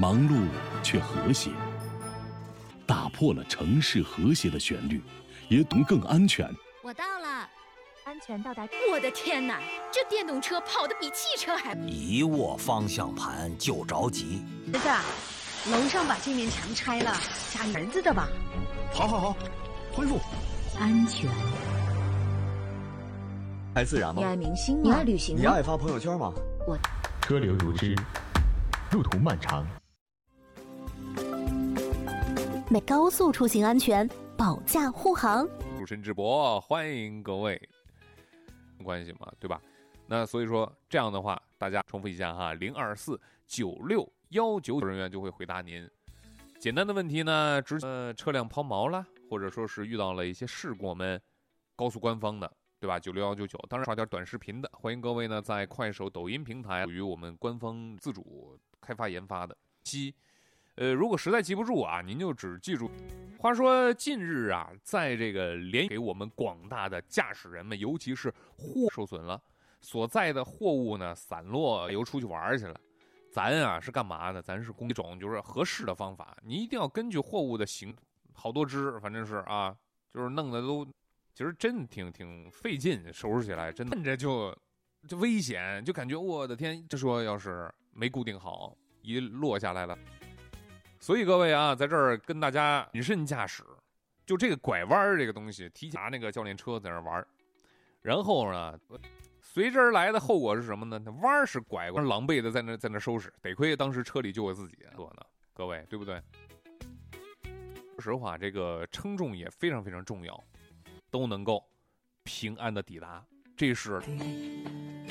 忙碌却和谐，打破了城市和谐的旋律，也更安全。 我到了， 安全到达。 我的天哪，这电动车跑得比汽车还…… 一握方向盘就着急。 儿子，楼上把这面墙拆了，加儿子的吧。 好，恢复。 安全。 爱自然吗？ 你爱明星吗？你爱旅行吗？ 你爱发朋友圈吗？ 车流如织，路途漫长。 高速出行安全，保驾护航。 主持人直播，欢迎各位。关系嘛，对吧？那所以说这样的话，大家重复一下哈，0249619人员就会回答您简单的问题呢。车辆抛锚了，或者说是遇到了一些事故，我们高速官方的，对吧？96199，当然刷点短视频的，欢迎各位呢在快手、抖音平台，属于我们官方自主开发研发的。如果实在记不住啊，您就只记住。话说近日啊，在这个给我们广大的驾驶人们，尤其是货受损了，所在的货物呢散落，又出去玩去了。咱啊是干嘛呢？咱是一种就是合适的方法，你一定要根据货物的好多只，反正是啊，就是弄得都，其实真挺费劲，收拾起来真的看着就危险，就感觉我的天，这说要是没固定好，一落下来了。所以各位啊，在这儿跟大家谨慎驾驶，就这个拐弯这个东西，提前拿那个教练车在那玩，然后呢，随之而来的后果是什么呢？那弯是拐过，狼狈的在那收拾，得亏当时车里就我自己做呢，各位对不对？说实话，这个称重也非常非常重要，都能够平安的抵达，这是。